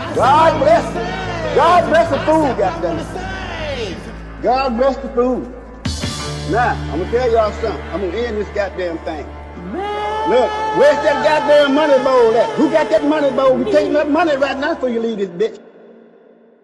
God bless it. God bless the food, goddammit. God bless the food. Now, I'm gonna tell y'all something. I'm gonna end this goddamn thing. Look, where's that goddamn money bowl at? Who got that money bowl? You taking that money right now before you leave this bitch.